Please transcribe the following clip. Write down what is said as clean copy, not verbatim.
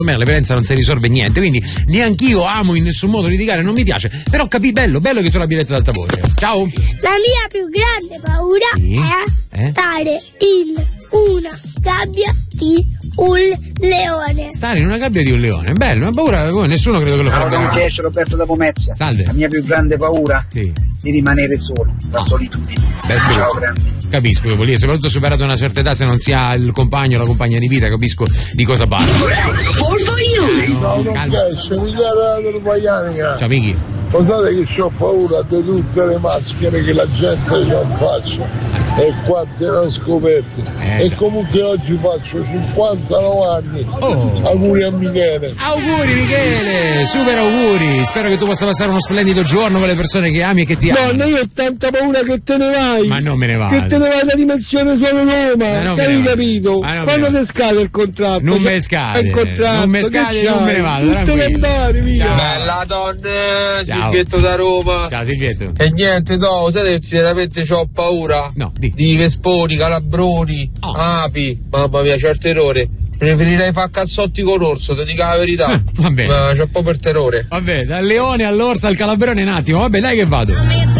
me la violenza non si risolve niente, quindi neanch'io amo in nessun modo litigare, non mi piace, però capì, bello che tu l'abbia detto ad alta voce. Ciao. La mia più grande paura è stare in una gabbia di un leone. Stare in una gabbia di un leone, bello, una paura, nessuno credo che lo farebbe. Ciao, mi piace Roberto da Pomezia. Salve. La mia più grande paura sì. di rimanere solo, la solitudine. Ciao, grandi. Capisco, io volevo, soprattutto superato una certa età, se non si ha il compagno o la compagna di vita, capisco di cosa parlo. Ciao amici. Pensate che ho paura di tutte le maschere che la gente ha in faccia e quante ne ho scoperte. E comunque oggi faccio 59 anni. Auguri a Michele. Auguri Michele, super auguri. Spero che tu possa passare uno splendido giorno con le persone che ami e che ti amano. No, io ho tanta paura che te ne vai. Ma non me ne vado. Che te ne vai da dimensione solo Roma. Che hai capito? Quando ti scade il contratto? Non me scade. Non me scade, non me ne vado. Bella donna. Silvietto da Roma. Ciao Silvietto. E niente, no, sai che veramente c'ho paura? No, di vesponi, calabroni, api, mamma mia, c'ho il terrore. Preferirei fare cazzotti con l'orso, ti dico la verità. Vabbè. Ma c'ho proprio il terrore. Vabbè, dal leone all'orso al calabrone un attimo, vabbè dai che vado.